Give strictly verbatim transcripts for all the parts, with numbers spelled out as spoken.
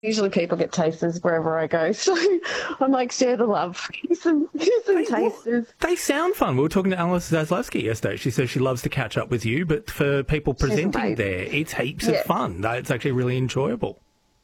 Usually people get tasters wherever I go, so I'm like, share the love. Here's some, here's some They, well, tasters. they sound fun. We were talking to Alice Zaslowski yesterday. She says she loves to catch up with you, but for people presenting amazing. there, it's heaps Yeah. of fun. It's actually really enjoyable.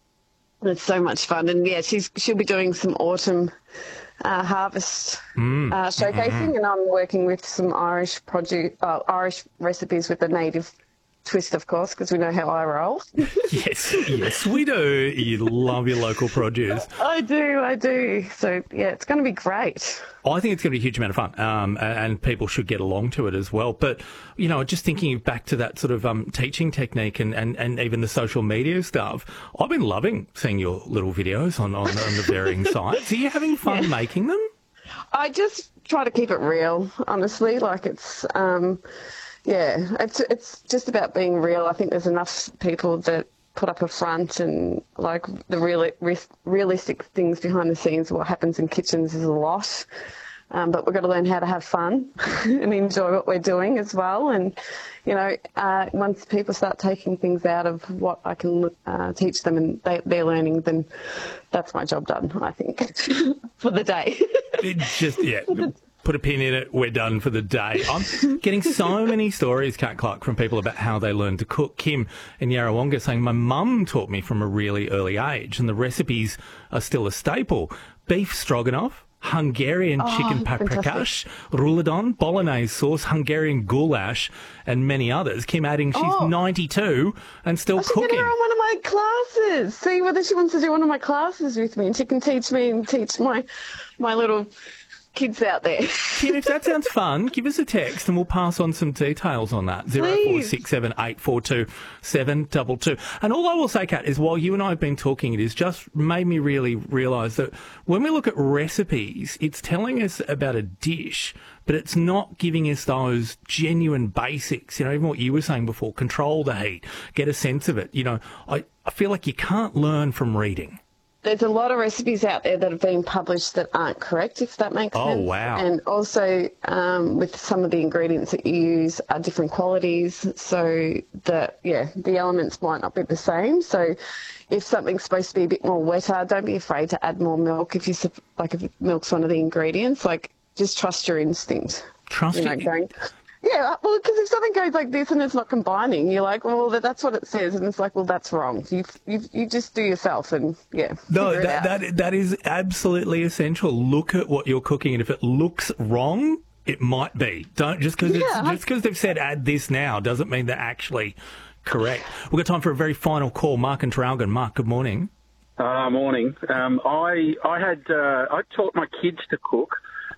It's so much fun, and yeah, she's she'll be doing some autumn uh, harvest Mm. uh, showcasing, mm-hmm. and I'm working with some Irish produce, uh, Irish recipes with the native twist, of course, because we know how I roll. Yes, yes, we do. You love your local produce. I do, I do. So, yeah, it's going to be great. I think it's going to be a huge amount of fun, um, and people should get along to it as well. But, you know, just thinking back to that sort of um, teaching technique and, and, and even the social media stuff, I've been loving seeing your little videos on, on, on the varying sites. Are you having fun yeah. making them? I just try to keep it real, honestly. Like it's... Um, Yeah, it's it's just about being real. I think there's enough people that put up a front and like the real, realistic things behind the scenes. What happens in kitchens is a lot, um, but we've got to learn how to have fun and enjoy what we're doing as well. And you know, uh, once people start taking things out of what I can uh, teach them and they, they're learning, then that's my job done, I think, for the day. It just yeah. Put a pin in it, we're done for the day. I'm getting so many stories, Kat Clark, from people about how they learned to cook. Kim in Yarrawonga saying, my mum taught me from a really early age, and the recipes are still a staple. Beef stroganoff, Hungarian oh, chicken paprikash, rouladon, bolognese sauce, Hungarian goulash, and many others. Kim adding she's oh. ninety-two and still I should cooking. Get her on one of my classes. See whether she wants to do one of my classes with me, and she can teach me and teach my my little... kids out there. Kim, if that sounds fun, give us a text and we'll pass on some details on that. zero four six seven eight four two seven two two. And all I will say, Kat, is while you and I have been talking, it has just made me really realise that when we look at recipes, it's telling us about a dish, but it's not giving us those genuine basics. You know, even what you were saying before, control the heat, get a sense of it. You know, I, I feel like you can't learn from reading. There's a lot of recipes out there that have been published that aren't correct, if that makes oh, sense. Oh, wow. And also um, with some of the ingredients that you use are different qualities, so that, yeah, the elements might not be the same. So if something's supposed to be a bit more wetter, don't be afraid to add more milk if you, like if milk's one of the ingredients. Like, just trust your instinct. Trust you know, it. going, yeah, well, because if something goes like this and it's not combining, you're like, well, that's what it says, and it's like, well, that's wrong. You you you just do yourself, and yeah. No, that, that that is absolutely essential. Look at what you're cooking, and if it looks wrong, it might be. Don't just because yeah, just because they've said add this now doesn't mean they're actually correct. We've got time for a very final call. Mark and Traralgon. Mark, good morning. Uh, morning. Um, I I had uh, I taught my kids to cook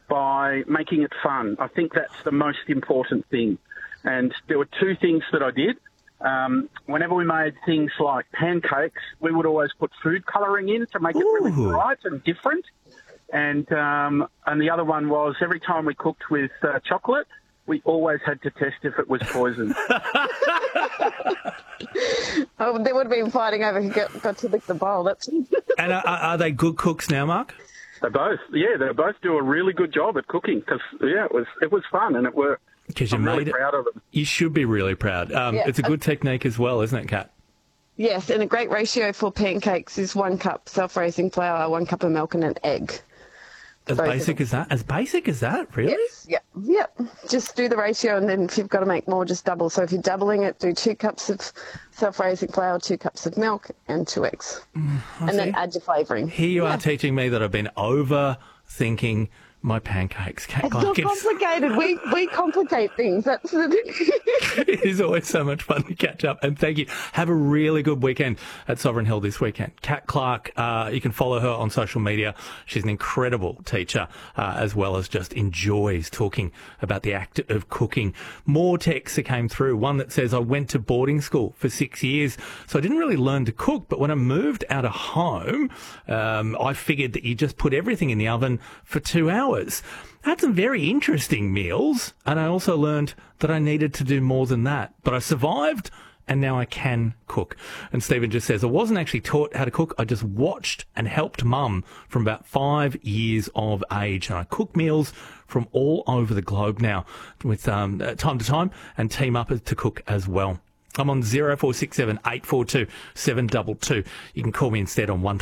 by making it fun. I think that's the most important thing. And there were two things that I did. Um, whenever we made things like pancakes, we would always put food colouring in to make it really Ooh. bright and different. And um, and the other one was every time we cooked with uh, chocolate, we always had to test if it was poison. Oh, they would have been fighting over who got, got to lick the bowl. That's. And are, are they good cooks now, Mark? They both, yeah, they both do a really good job at cooking because, yeah, it was it was fun and it worked. Because you I'm made really it. Proud of them. You should be really proud. Um, Yeah. It's a good technique as well, isn't it, Kat? Yes, and a great ratio for pancakes is one cup self-raising flour, one cup of milk, and an egg. As Both basic as that? As basic as that? Really? Yes, yep, yep. Just do the ratio, and then if you've got to make more, just double. So if you're doubling it, do two cups of self-raising flour, two cups of milk, and two eggs. Mm, and see. then add your flavouring. Here you yeah. are teaching me that I've been overthinking my pancakes. Kat It's Clark, not complicated. we we complicate things. That's the It is always so much fun to catch up. And thank you. Have a really good weekend at Sovereign Hill this weekend. Kat Clark, uh, you can follow her on social media. She's an incredible teacher, uh, as well as just enjoys talking about the act of cooking. More texts that came through. One that says, I went to boarding school for six years, so I didn't really learn to cook. But when I moved out of home, um, I figured that you just put everything in the oven for two hours. I had some very interesting meals, and I also learned that I needed to do more than that. But I survived, and now I can cook. And Stephen just says, I wasn't actually taught how to cook. I just watched and helped mum from about five years of age. And I cook meals from all over the globe now with um, time to time and team up to cook as well. I'm on zero four six seven eight four two seven two two. You can call me instead on one